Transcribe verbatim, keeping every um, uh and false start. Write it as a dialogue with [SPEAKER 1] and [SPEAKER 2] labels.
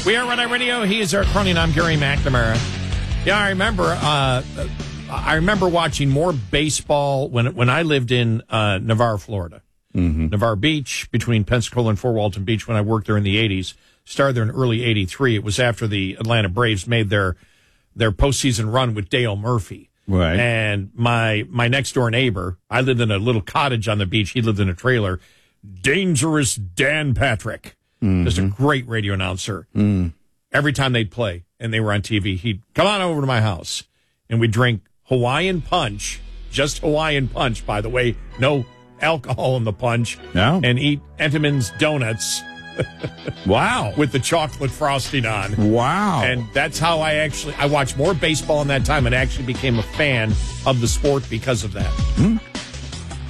[SPEAKER 1] We are Red Eye Radio. He is our crony. I'm Gary McNamara. Yeah, I remember. Uh, I remember watching more baseball when when I lived in uh, Navarre, Florida. Mm-hmm. Navarre Beach, between Pensacola and Fort Walton Beach. When I worked there in the eighties, started there in early eighty-three. It was after the Atlanta Braves made their their postseason run with Dale Murphy.
[SPEAKER 2] Right.
[SPEAKER 1] And my my next door neighbor, I lived in a little cottage on the beach. He lived in a trailer. Dangerous Dan Patrick. Mm-hmm. Just a great radio announcer. Mm. Every time they'd play and they were on T V, he'd come on over to my house and we'd drink Hawaiian punch, just Hawaiian punch, by the way, no alcohol in the punch,
[SPEAKER 2] no.
[SPEAKER 1] And eat Entenmann's donuts.
[SPEAKER 2] Wow.
[SPEAKER 1] With the chocolate frosting on.
[SPEAKER 2] Wow.
[SPEAKER 1] And that's how I actually, I watched more baseball in that time and actually became a fan of the sport because of that.
[SPEAKER 2] Mm.